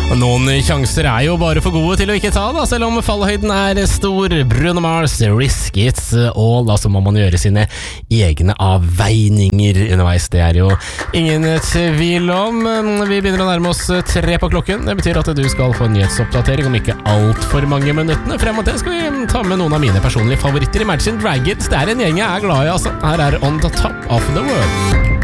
Noen sjanser jo bare for gode til å ikke ta da, selv om fallhøyden stor. Bruno Mars, Risk It's All, da så må man gjøre sine egne avveininger underveis, det jo ingen tvil om. Vi begynner å nærme oss 3 på klokken, det betyr at du skal få en nyhetsoppdatering om ikke alt for mange minuttene. Frem mot det skal vi ta med noen av mine personlige favoritter. Imagine Dragons, det en gjeng jeg glad i altså. Her On the Top of the World.